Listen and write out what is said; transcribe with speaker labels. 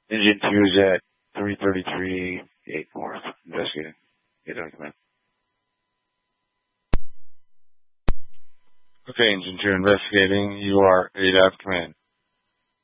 Speaker 1: Engine 2 is at 333, 8 north. Investigating. Get on command. Okay, Engine 2 investigating. You are 8 out of command.